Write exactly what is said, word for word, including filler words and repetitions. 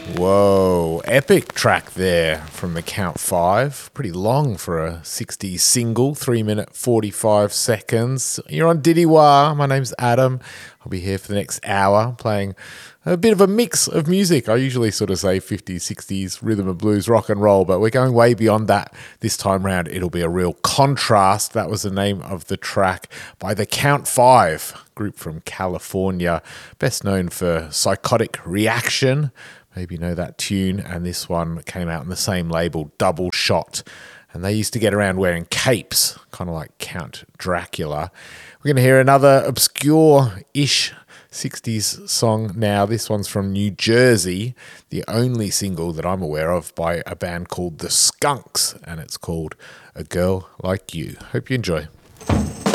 Whoa, epic track there from the Count Five. Pretty long for a sixties single, three minute forty-five seconds. You're on Diddy Wah. My name's Adam. I'll be here for the next hour playing a bit of a mix of music. I usually sort of say fifties, sixties, rhythm and blues, rock and roll, but we're going way beyond that this time round. It'll be a real contrast. That was the name of the track by the Count Five, group from California, best known for Psychotic Reaction. Maybe you know that tune, and this one came out on the same label, Double Shot, and they used to get around wearing capes, kind of like Count Dracula. We're going to hear another obscure-ish sixties song now. This one's from New Jersey, the only single that I'm aware of by a band called The Skunks, and it's called A Girl Like You. Hope you enjoy.